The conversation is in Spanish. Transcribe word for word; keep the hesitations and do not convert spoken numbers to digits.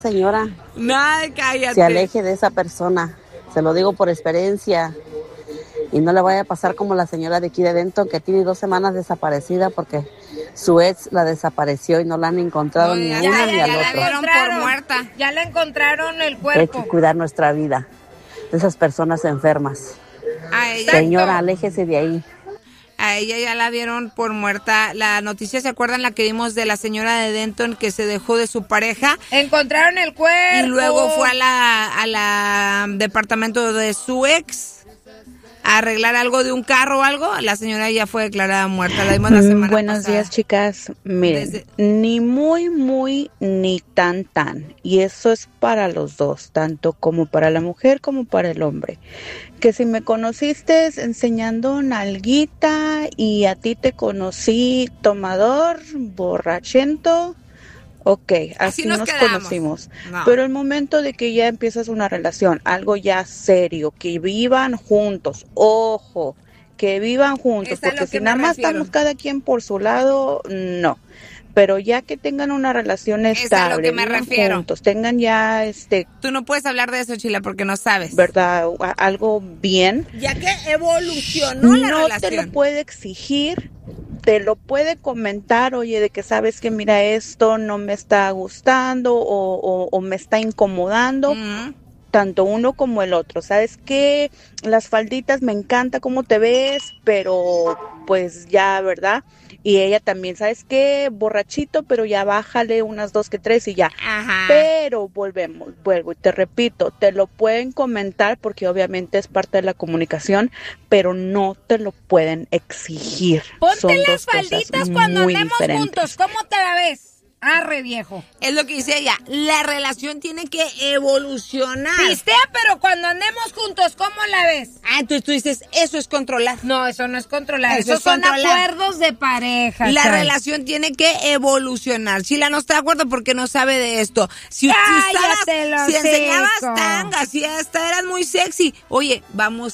Señora, No, cállate. se aleje de esa persona, se lo digo por experiencia, y no le vaya a pasar como la señora de aquí de Denton, que tiene dos semanas desaparecida porque su ex la desapareció y no la han encontrado No, ni ya, a una ya, ni ya al la otro. dieron por muerta. Ya le encontraron el Hay cuerpo. que cuidar nuestra vida de esas personas enfermas. A ella, Señora, aléjese de ahí. a ella ya la dieron por muerta. La noticia, ¿se acuerdan la que vimos de la señora de Denton que se dejó de su pareja? Encontraron el cuerpo. Y luego fue a la, a la departamento de su ex a arreglar algo de un carro o algo. La señora ya fue declarada muerta. La vimos la semana Buenos pasada. días, chicas. Miren, Desde- ni muy, muy, ni tan, tan. Y eso es para los dos, tanto como para la mujer como para el hombre. Que si me conociste enseñando nalguita y a ti te conocí tomador, borrachento, ok, así, Así nos nos quedamos. conocimos. No. Pero el momento de que ya empiezas una relación, algo ya serio, que vivan juntos, ojo, que vivan juntos, Es a lo porque que si me nada más refiero. estamos cada quien por su lado, no. Pero ya que tengan una relación Es a lo estable, que me vivan refiero. juntos, tengan ya este, Tú no puedes hablar de eso, Chila, porque no sabes. ¿verdad? A- Algo bien. Ya que evolucionó la No relación. te lo puede exigir, te lo puede comentar, oye, de que sabes que mira, esto no me está gustando o, o- o me está incomodando, Mm. tanto uno como el otro. ¿Sabes qué? Las falditas, me encanta cómo te ves, pero pues ya, ¿verdad? Y ella también, ¿sabes qué? Borrachito, pero ya bájale unas dos que tres y ya. Ajá. Pero volvemos, vuelvo y te repito, te lo pueden comentar porque obviamente es parte de la comunicación, pero no te lo pueden exigir. Ponte Son las dos cosas falditas cuando muy andemos diferentes. juntos. ¿Cómo te la ves? Arre, viejo. Es lo que dice ella. La relación tiene que evolucionar. Pistea, pero cuando andemos juntos, ¿cómo la ves? Ah, entonces tú dices, eso es controlar. No, eso no es controlar. Eso Esos es son controlar. acuerdos de pareja. La Chay. relación tiene que evolucionar. Chila no está de acuerdo porque no sabe de esto. Si, si, Cállate estabas- el si enseñabas hocico. tangas, si hasta eras muy sexy, oye, vamos